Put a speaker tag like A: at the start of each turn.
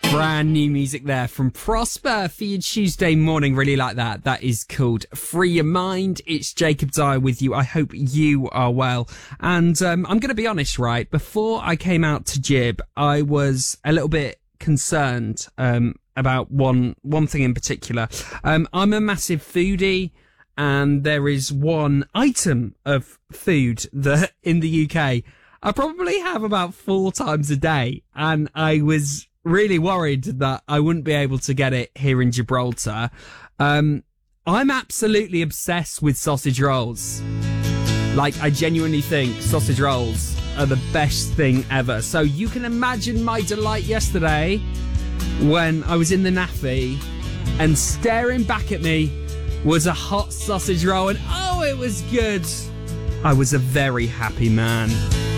A: Brand new music there from Prosper for your Tuesday morning. Really like that. That is called Free Your Mind. It's Jacob Dyer with you. I hope you are well. And I'm going to be honest, right? Before I came out to Jib, I was a little bit concerned about one thing in particular. I'm a massive foodie, and there is one item of food that in the UK I probably have about 4 times a day, and I was really worried that I wouldn't be able to get it here in Gibraltar. I'm absolutely obsessed with sausage rolls. Like, I genuinely think sausage rolls are the best thing ever. So you can imagine my delight yesterday when I was in the naffy and staring back at me was a hot sausage roll, and oh, it was good. I was a very happy man.